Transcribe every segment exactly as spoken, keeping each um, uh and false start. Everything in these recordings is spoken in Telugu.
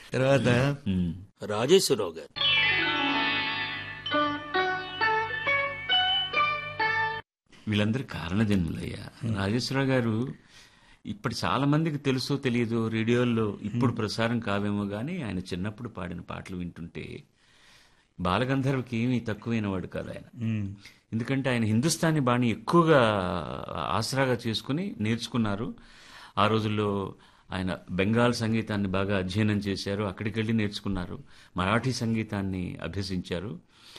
తర్వాత ఉమ్. రాజేశ్వరరావు గారు. వీళ్ళందరూ కారణజన్ములయ్యా. రాజేశ్వరరావు గారు ఇప్పటి చాలా మందికి తెలుసో తెలియదో, రేడియోల్లో ఇప్పుడు ప్రసారం కావేమో కానీ ఆయన చిన్నప్పుడు పాడిన పాటలు వింటుంటే బాలగంధర్వకి ఏమీ తక్కువైన వాడు కాదు ఆయన. ఎందుకంటే ఆయన హిందుస్థానీ బాణి ఎక్కువగా ఆసరాగా చేసుకుని నేర్చుకున్నారు. ఆ రోజుల్లో ఆయన బెంగాల్ సంగీతాన్ని బాగా అధ్యయనం చేశారు, అక్కడికి వెళ్ళి నేర్చుకున్నారు, మరాఠీ సంగీతాన్ని అభ్యసించారు.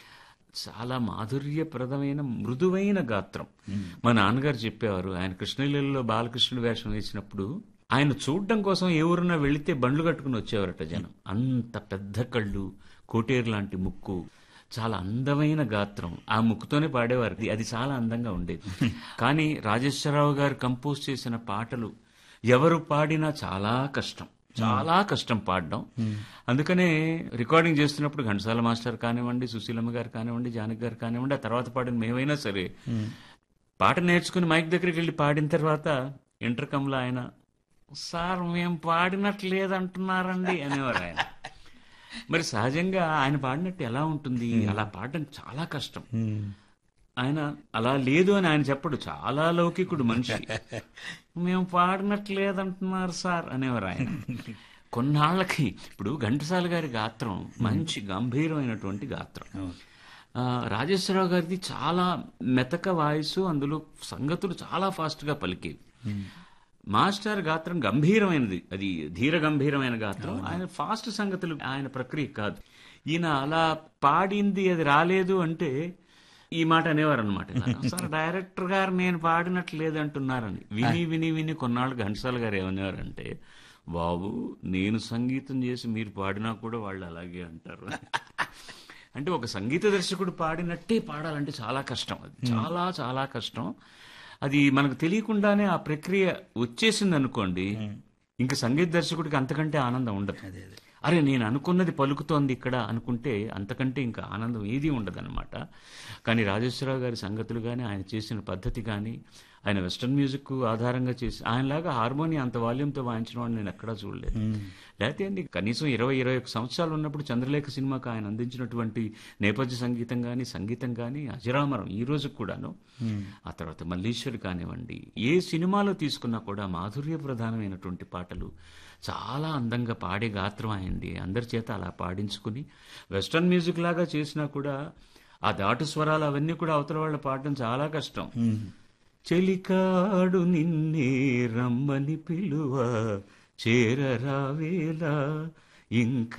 చాలా మాధుర్యప్రదమైన మృదువైన గాత్రం. మా నాన్నగారు చెప్పేవారు, ఆయన కృష్ణలీలలో బాలకృష్ణుడు వేషం వేసినప్పుడు ఆయన చూడడం కోసం ఏ ఊరున్నా వెళితే బండ్లు కట్టుకుని వచ్చేవారట జనం. అంత పెద్ద కళ్ళు, కోటేరు లాంటి ముక్కు, చాలా అందమైన గాత్రం. ఆ ముక్కుతోనే పాడేవారు. అది- అది చాలా అందంగా ఉండేది. కానీ రాజేశ్వరరావు గారు కంపోజ్ చేసిన పాటలు ఎవరు పాడినా చాలా కష్టం, చాలా కష్టం పాడడం. అందుకనే రికార్డింగ్ చేస్తున్నప్పుడు ఘంటసాల మాస్టర్ కానివ్వండి, సుశీలమ్మ గారు కానివ్వండి, జానకి గారు కానివ్వండి, ఆ తర్వాత పాడిన మేమైనా సరే పాట నేర్చుకుని మైక్ దగ్గరికి వెళ్ళి పాడిన తర్వాత ఇంటర్కమ్లో ఆయన, సార్ మేము పాడినట్లేదంటున్నారండి అనేవారు ఆయన. మరి సహజంగా ఆయన పాడినట్టు ఎలా ఉంటుంది? అలా పాడడం చాలా కష్టం. ఆయన అలా లేదు అని ఆయన చెప్పడు, చాలా లౌకికుడు మనిషి. మేము పాడినట్లేదంటున్నారు సార్ అనేవారు ఆయన. కొన్నాళ్ళకి ఇప్పుడు ఘంటసాల గారి గాత్రం మంచి గంభీరమైనటువంటి గాత్రం. ఆ, రాజేశ్వరరావు గారిది చాలా మెతక వాయిస్, అందులో సంగతులు చాలా ఫాస్ట్ గా పలికేవి. మాస్టర్ గాత్రం గంభీరమైనది, అది ధీర గంభీరమైన గాత్రం. ఆయన ఫాస్ట్ సంగతులు ఆయన ప్రక్రియ కాదు. ఈయన అలా పాడింది అది రాలేదు అంటే ఈ మాట అనేవారు అనమాట. సార్ డైరెక్టర్ గారు నేను పాడినట్లు లేదంటున్నారని. విని విని విని కొన్నాళ్ళు ఘంటసాల గారు ఏమనేవారంటే, బాబు నేను సంగీతం చేసి మీరు పాడినా కూడా వాళ్ళు అలాగే అంటారు. అంటే ఒక సంగీత దర్శకుడు పాడినట్టే పాడాలంటే చాలా కష్టం. అది చాలా చాలా కష్టం. అది మనకు తెలియకుండానే ఆ ప్రక్రియ వచ్చేసింది అనుకోండి, ఇంకా సంగీత దర్శకుడికి అంతకంటే ఆనందం ఉండదు. అరే నేను అనుకున్నది పలుకుతోంది ఇక్కడ అనుకుంటే అంతకంటే ఇంకా ఆనందం ఏదీ ఉండదన్నమాట. కానీ రాజేశ్వరరావు గారి సంగతులు కానీ, ఆయన చేసిన పద్ధతి కానీ, ఆయన వెస్టర్న్ మ్యూజిక్ ఆధారంగా చేసి ఆయనలాగా హార్మోనియం అంత వాల్యూమ్తో వాయించడం అని నేను ఎక్కడా చూడలేదు. లేకపోతే అండి కనీసం ఇరవై ఇరవై ఒక సంవత్సరాలు ఉన్నప్పుడు చంద్రలేఖ సినిమాకు ఆయన అందించినటువంటి నేపథ్య సంగీతం కానీ, సంగీతం కానీ అజరామరం ఈ రోజుకు కూడాను. ఆ తర్వాత మల్లీశ్వరి కానివ్వండి, ఏ సినిమాలో తీసుకున్నా కూడా మాధుర్య ప్రధానమైనటువంటి పాటలు, చాలా అందంగా పాడే గాత్రం అయింది. అందరి చేత అలా పాడించుకుని వెస్టర్న్ మ్యూజిక్ లాగా చేసినా కూడా ఆ దాటు స్వరాలు అవన్నీ కూడా అవతల వాళ్ళు పాడడం చాలా కష్టం. చెలికాడు నిన్నే రమ్మని పిలువ చేరరావేలా ఇంకా